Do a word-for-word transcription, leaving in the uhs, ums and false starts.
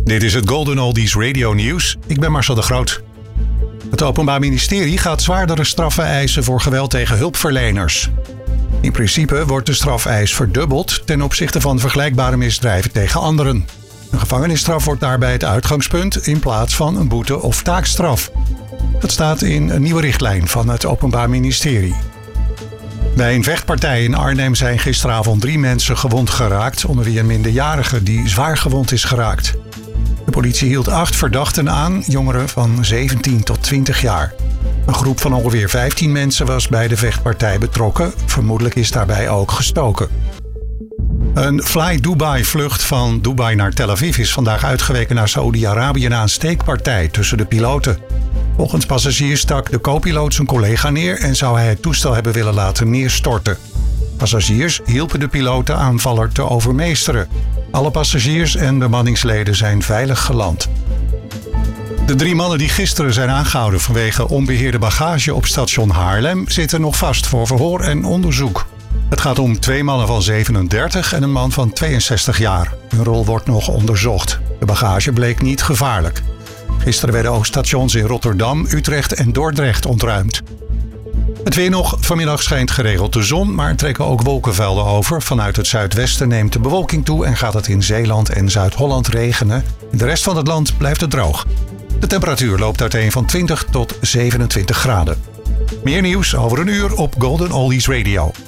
Dit is het Golden Oldies Radio Nieuws. Ik ben Marcel de Groot. Het Openbaar Ministerie gaat zwaardere straffen eisen voor geweld tegen hulpverleners. In principe wordt de strafeis verdubbeld ten opzichte van vergelijkbare misdrijven tegen anderen. Een gevangenisstraf wordt daarbij het uitgangspunt in plaats van een boete- of taakstraf. Dat staat in een nieuwe richtlijn van het Openbaar Ministerie. Bij een vechtpartij in Arnhem zijn gisteravond drie mensen gewond geraakt, onder wie een minderjarige die zwaar gewond is geraakt. De politie hield acht verdachten aan, jongeren van zeventien tot twintig jaar. Een groep van ongeveer vijftien mensen was bij de vechtpartij betrokken. Vermoedelijk is daarbij ook gestoken. Een Fly Dubai-vlucht van Dubai naar Tel Aviv is vandaag uitgeweken naar Saoedi-Arabië na een steekpartij tussen de piloten. Volgens passagiers stak de co-piloot zijn collega neer en zou hij het toestel hebben willen laten neerstorten. Passagiers hielpen de piloot de aanvaller te overmeesteren. Alle passagiers en bemanningsleden zijn veilig geland. De drie mannen die gisteren zijn aangehouden vanwege onbeheerde bagage op station Haarlem zitten nog vast voor verhoor en onderzoek. Het gaat om twee mannen van zevenendertig en een man van tweeënzestig jaar. Hun rol wordt nog onderzocht. De bagage bleek niet gevaarlijk. Gisteren werden ook stations in Rotterdam, Utrecht en Dordrecht ontruimd. Het weer nog. Vanmiddag schijnt geregeld de zon, maar er trekken ook wolkenvelden over. Vanuit het zuidwesten neemt de bewolking toe en gaat het in Zeeland en Zuid-Holland regenen. In de rest van het land blijft het droog. De temperatuur loopt uiteen van twintig tot zevenentwintig graden. Meer nieuws over een uur op Golden Oldies Radio.